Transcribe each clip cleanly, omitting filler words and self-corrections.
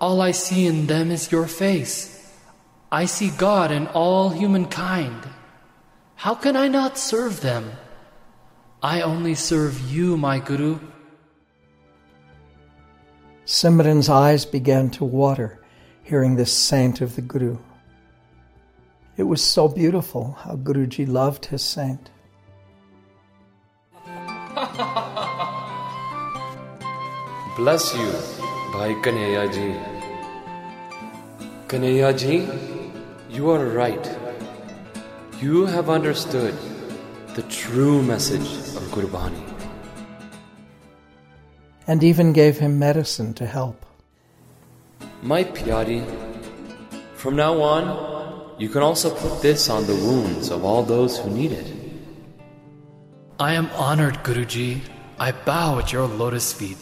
All I see in them is your face. I see God in all humankind. How can I not serve them? I only serve you, my Guru. Simran's eyes began to water, hearing this saint of the Guru. It was so beautiful how Guruji loved his saint. Bless you, Bhai Kanhaiya Ji. Kanhaiya Ji, you are right. You have understood the true message of Gurbani. And even gave him medicine to help. My Pyari, from now on, you can also put this on the wounds of all those who need it. I am honored, Guruji. I bow at your lotus feet.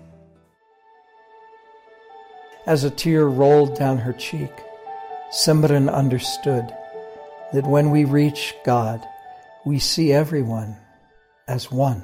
As a tear rolled down her cheek, Simran understood that when we reach God, we see everyone as one.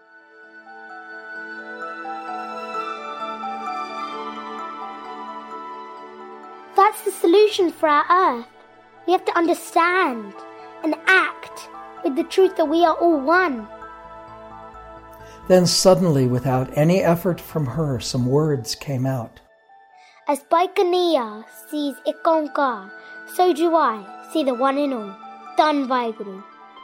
That's the solution for our earth. We have to understand and act with the truth that we are all one. Then suddenly, without any effort from her, some words came out. As Bhai Kanhaiya sees Ek Onkar, so do I see the one and all. Done by Guru.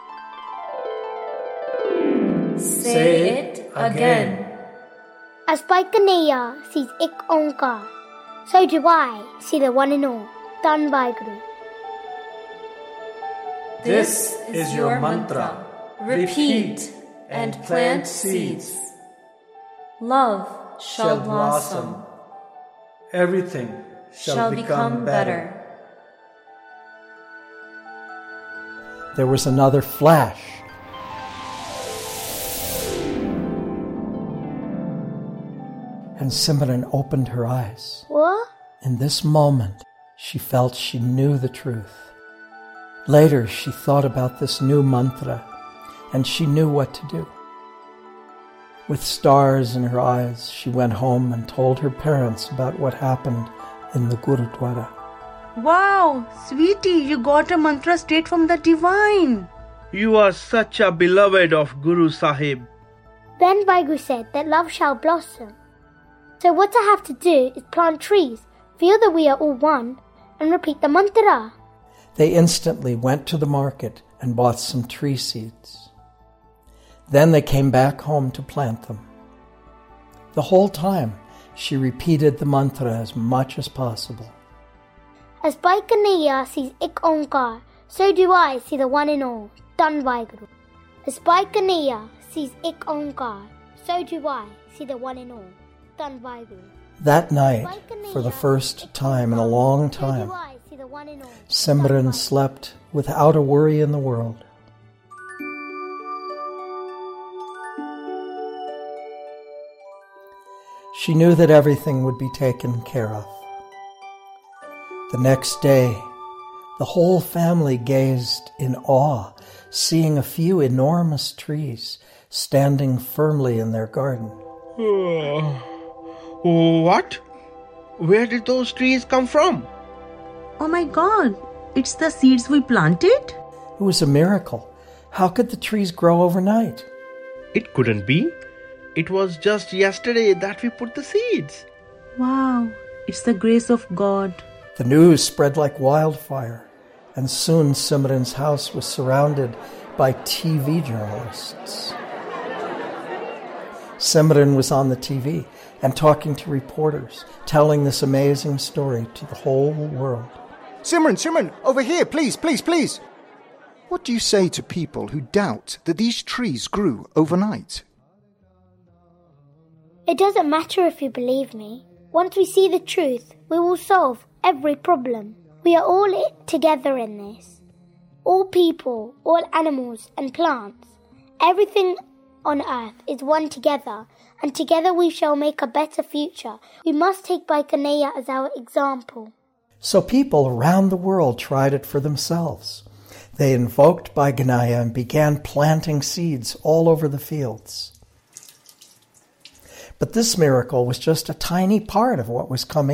Say it again. As Bhai Kanhaiya sees Ek Onkar, so do I see the one and all. Done by Guru. This is your mantra. Repeat and plant seeds. Love shall blossom. Everything Shall become better. There was another flash. And Simran opened her eyes. What? In this moment, she felt she knew the truth. Later, she thought about this new mantra, and she knew what to do. With stars in her eyes, she went home and told her parents about what happened in the Gurudwara. Wow, sweetie, you got a mantra straight from the divine. You are such a beloved of Guru Sahib. Then Vaiguru said that love shall blossom. So what I have to do is plant trees, feel that we are all one, and repeat the mantra. They instantly went to the market and bought some tree seeds. Then they came back home to plant them. The whole time, she repeated the mantra as much as possible. As Bhai Kanhaiya sees Ek Onkar, so do I see the one and all. Done by Guru. As Bhai Kanhaiya sees Ek Onkar, so do I see the one and all. Done by Guru. That night, for the first time in a long time, Simran slept without a worry in the world. She knew that everything would be taken care of. The next day, the whole family gazed in awe, seeing a few enormous trees standing firmly in their garden. What? Where did those trees come from? Oh my God, it's the seeds we planted? It was a miracle. How could the trees grow overnight? It couldn't be. It was just yesterday that we put the seeds. Wow, it's the grace of God. The news spread like wildfire, and soon Simran's house was surrounded by TV journalists. Simran was on the TV and talking to reporters, telling this amazing story to the whole world. Simran, over here, please. What do you say to people who doubt that these trees grew overnight? It doesn't matter if you believe me. Once we see the truth, we will solve every problem. We are all together in this. All people, all animals and plants. Everything on earth is one together, and together we shall make a better future. We must take Bhai Kanhaiya as our example. So people around the world tried it for themselves. They invoked Bhai Kanhaiya and began planting seeds all over the fields. But this miracle was just a tiny part of what was coming